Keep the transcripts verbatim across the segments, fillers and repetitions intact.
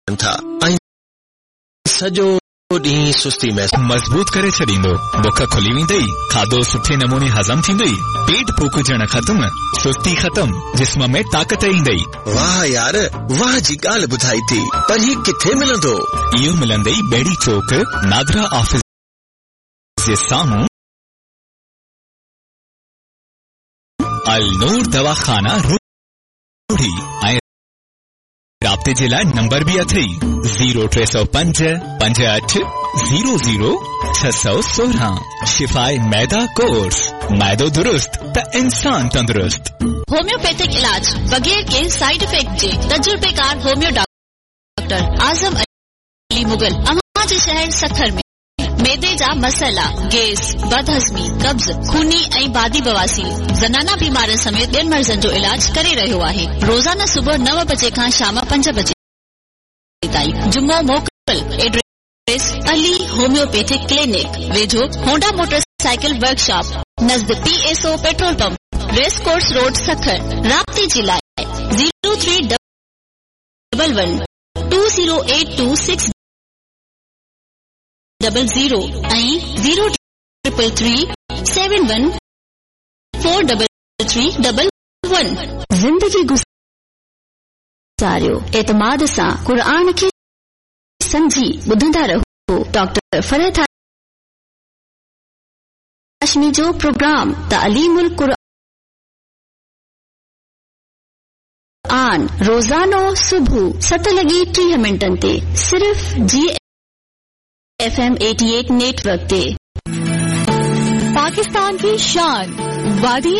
था सजो ॾींहुं सुस्ती महसूस मज़बूत करे छॾींदो बुख खुली वेंदई खाधो सुठे नमूने हज़म थींदई पेट फूकजण ख़त्म सुस्ती ख़त्म जिस्म में ताक़त ईंदई। वाह यार वाह जी ॻाल्हि ॿुधाई थी पर ही किथे मिलंदो? इहो मिलंदई बेड़ी चौक नादरा ऑफिस जे साम्हूं अल नूर दवाखाना रूढ़ी ऐं राब्ते जे लाइ नंबर भी अथई ज़ीरो टे सौ पंज पंज अठ ज़ीरो ज़ीरो छह सौ सोरहं। शिफाए मैदा कोर्स मैदो दुरुस्त त इंसान तंदुरुस्त। होम्योपैथिक इलाज बगैर के साइड इफेक्ट जे तजुर्बेकार होम्यो डॉक्टर आजम अली मुगल अवां जे शहर सखर में मैदे जा मसला गैस बदहज़मी कब्ज खूनी ऐं बादी बवासीर ज़नाना बीमारनि समेत ॿियनि मर्ज़नि जो इलाज करे रहियो आहे। रोज़ाना सुबुह नव बजे खां शाम पंज बजे ताईं जुमो मोकल। एड्रेस अली होम्योपैथिक क्लिनिक वेझो Honda motorcycle workshop नज़द PSO petrol pump race course road Sukkur. राब्ते जे लाइ zero three double one two zero eight two six double zero ऐं zero triple three seven one four double three double one. ज़िंदगी गुज़ारियो एतमाद सां क़ुरान खे समझी ॿुधंदा रहो। डॉक्टर फरहत हाशमी जो प्रोग्राम तालीमुल क़ुरान रोज़ानो सुबुह सत लगी टीह मिनटनि ते सिर्फ़ जी एफ एम अठासी नेटवर्क ते। पाकिस्तान की शान वादी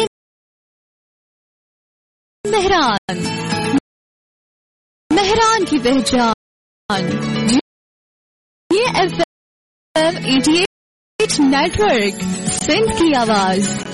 मेहरान मेहरान की पहचान ये एफ एम अठासी नेटवर्क सिंध की आवाज।